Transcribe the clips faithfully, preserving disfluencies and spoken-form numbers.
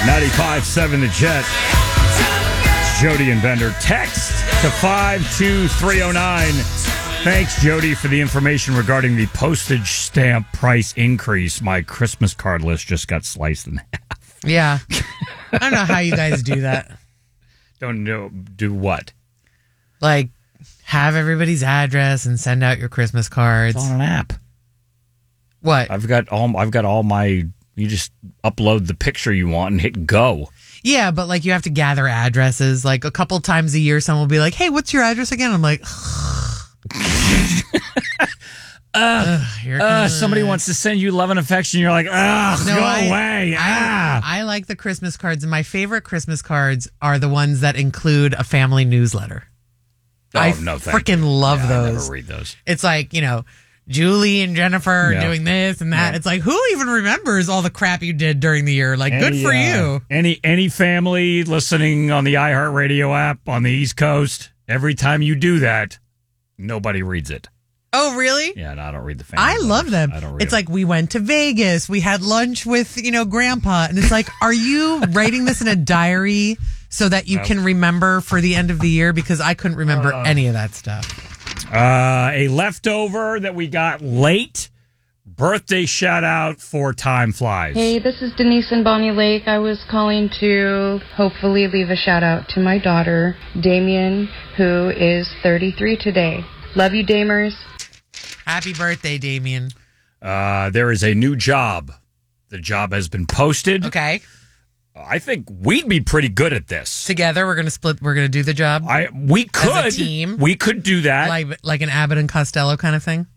ninety-five point seven The Jet. It's Jody and Bender. Text to five two three oh nine. Thanks, Jody, for the information regarding the postage stamp price increase. My Christmas card list just got sliced in half. Yeah. I don't know how you guys do that. Don't know. Do what? Like, have everybody's address and send out your Christmas cards. It's on an app. What? I've got all. I've got all my. You just upload the picture you want and hit go. Yeah, but like you have to gather addresses. Like a couple times a year, someone will be like, "Hey, what's your address again?" I'm like, uh, Ugh, uh, somebody wants to send you love and affection. You're like, ugh, no, go I, away. I, ah. I like the Christmas cards, and my favorite Christmas cards are the ones that include a family newsletter. Oh, I no, thank freaking you. love yeah, those. I never read those. It's like, you know, Julie and Jennifer are yeah. doing this and that. Yeah. It's like, who even remembers all the crap you did during the year? Like, Any, good for uh, you. Any any family listening on the iHeartRadio app on the East Coast, every time you do that, nobody reads it. Oh, really? Yeah, no, I don't read the family I letters. love them. I don't read it's them. like we went to Vegas. We had lunch with, you know, Grandpa. And it's like, are you writing this in a diary so that you No. can remember for the end of the year? Because I couldn't remember Uh. any of that stuff. Uh, a leftover that we got late. Birthday shout out for Time Flies. Hey, this is Denise in Bonnie Lake. I was calling to hopefully leave a shout out to my daughter, Damien, who is thirty-three today. Love you, Damers. Happy birthday, Damien. Uh, there is a new job. The job has been posted. Okay. I think we'd be pretty good at this. Together, we're going to split. We're going to do the job. I we could As a team. We could do that. Like, like an Abbott and Costello kind of thing.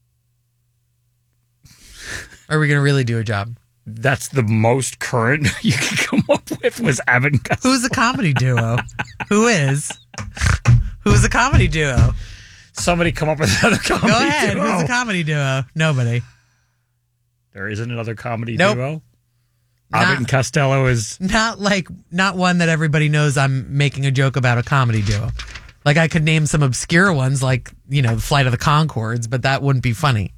Or are we going to really do a job? That's the most current you can come up with was Abbott and Costello. Who's a comedy duo? Who is? Who's a comedy duo? Somebody come up with another comedy Go ahead. duo. Who's a comedy duo? Nobody. There isn't another comedy Nope. duo? Not- Abbott and Costello is... Not like, not one that everybody knows I'm making a joke about a comedy duo. Like I could name some obscure ones like, you know, Flight of the Conchords, but that wouldn't be funny.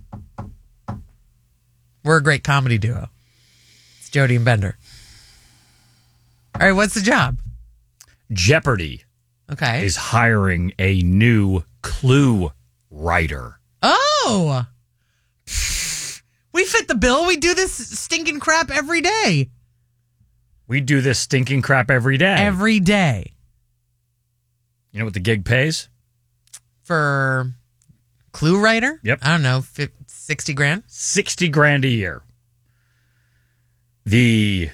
We're a great comedy duo. It's Jody and Bender. All right, what's the job? Jeopardy Okay. is hiring a new Clue writer. Oh! We fit the bill. We do this stinking crap every day. We do this stinking crap every day. Every day. You know what the gig pays? For Clue writer? Yep. I don't know, fifty, sixty grand? sixty grand a year. The...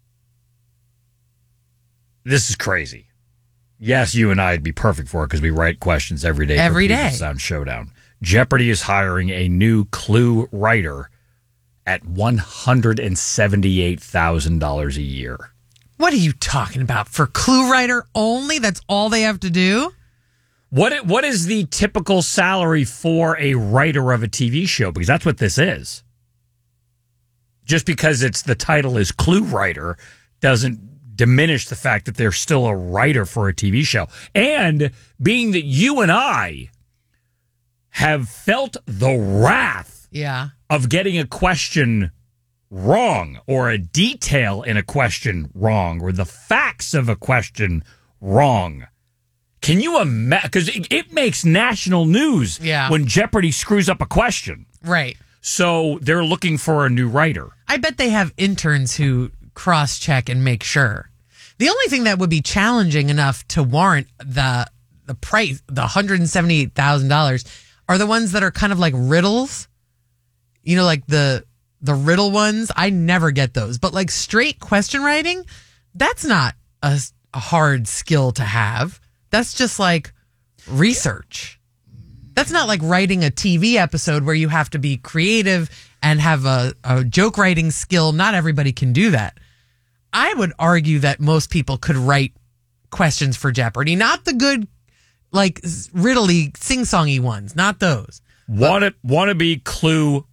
This is crazy. Yes, you and I would be perfect for it because we write questions every day. Every for day. Puget Sound Showdown. Jeopardy is hiring a new Clue writer at one hundred seventy-eight thousand dollars a year. What are you talking about? For Clue writer only? That's all they have to do? What What is the typical salary for a writer of a T V show? Because that's what this is. Just because it's the title is Clue writer doesn't diminish the fact that they're still a writer for a T V show. And being that you and I have felt the wrath Yeah. of getting a question wrong or a detail in a question wrong or the facts of a question wrong. Can you imagine? Because it, it makes national news Yeah. when Jeopardy screws up a question. Right. So they're looking for a new writer. I bet they have interns who cross-check and make sure. The only thing that would be challenging enough to warrant the the price, the one hundred seventy-eight thousand dollars, are the ones that are kind of like riddles. You know, like the the riddle ones. I never get those. But like straight question writing, that's not a, a hard skill to have. That's just like research. That's not like writing a T V episode where you have to be creative and have a, a joke writing skill. Not everybody can do that. I would argue that most people could write questions for Jeopardy, not the good, like riddly, sing-songy ones, not those. Want to want to be Clue